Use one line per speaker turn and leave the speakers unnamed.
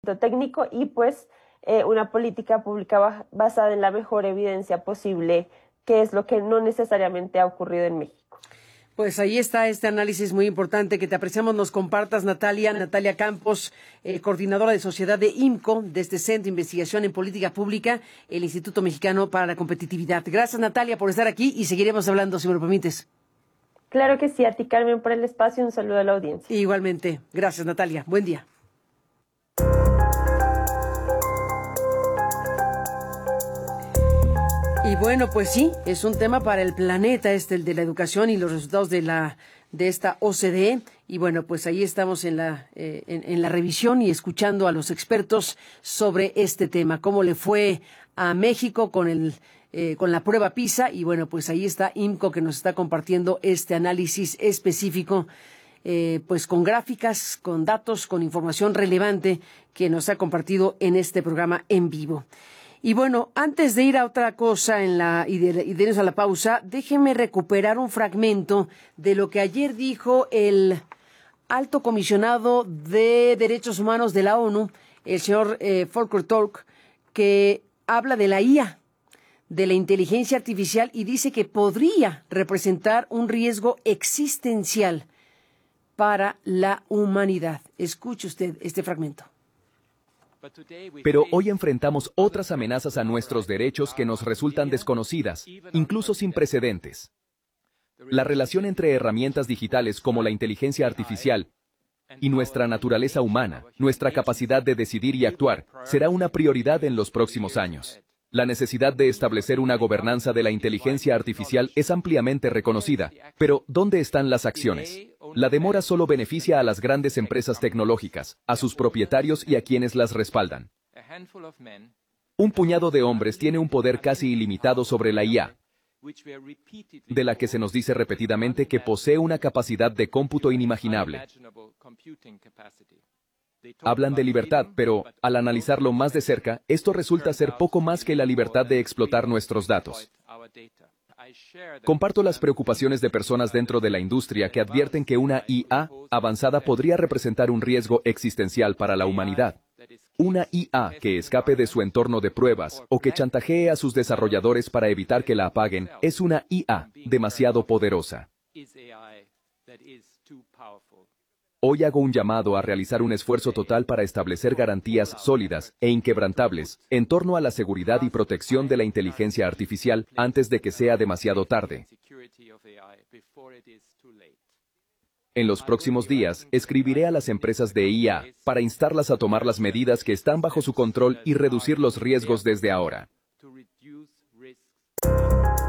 técnico y pues una política pública basada en la mejor evidencia posible, que es lo que no necesariamente ha ocurrido en México.
Pues ahí está este análisis muy importante que te apreciamos, nos compartas, Natalia Campos, coordinadora de sociedad de IMCO, de este Centro de Investigación en Política Pública, el Instituto Mexicano para la Competitividad. Gracias, Natalia, por estar aquí y seguiremos hablando, si me lo permites.
Claro que sí, a ti, Carmen, por el espacio, un saludo a la audiencia.
Igualmente, gracias, Natalia, buen día. Y bueno, pues sí, es un tema para el planeta el de la educación y los resultados de esta OCDE. Y bueno, pues ahí estamos en la revisión y escuchando a los expertos sobre este tema, cómo le fue a México con la prueba PISA. Y bueno, pues ahí está IMCO, que nos está compartiendo este análisis específico, pues con gráficas, con datos, con información relevante que nos ha compartido en este programa en vivo. Y bueno, antes de ir a otra cosa y de irnos a la pausa, déjeme recuperar un fragmento de lo que ayer dijo el alto comisionado de Derechos Humanos de la ONU, el señor Volker Turk, que habla de la IA, de la inteligencia artificial, y dice que podría representar un riesgo existencial para la humanidad. Escuche usted este fragmento.
Pero hoy enfrentamos otras amenazas a nuestros derechos que nos resultan desconocidas, incluso sin precedentes. La relación entre herramientas digitales como la inteligencia artificial y nuestra naturaleza humana, nuestra capacidad de decidir y actuar, será una prioridad en los próximos años. La necesidad de establecer una gobernanza de la inteligencia artificial es ampliamente reconocida, pero ¿dónde están las acciones? La demora solo beneficia a las grandes empresas tecnológicas, a sus propietarios y a quienes las respaldan. Un puñado de hombres tiene un poder casi ilimitado sobre la IA, de la que se nos dice repetidamente que posee una capacidad de cómputo inimaginable. Hablan de libertad, pero, al analizarlo más de cerca, esto resulta ser poco más que la libertad de explotar nuestros datos. Comparto las preocupaciones de personas dentro de la industria que advierten que una IA avanzada podría representar un riesgo existencial para la humanidad. Una IA que escape de su entorno de pruebas o que chantajee a sus desarrolladores para evitar que la apaguen es una IA demasiado poderosa. Hoy hago un llamado a realizar un esfuerzo total para establecer garantías sólidas e inquebrantables en torno a la seguridad y protección de la inteligencia artificial antes de que sea demasiado tarde. En los próximos días, escribiré a las empresas de IA para instarlas a tomar las medidas que están bajo su control y reducir los riesgos desde ahora.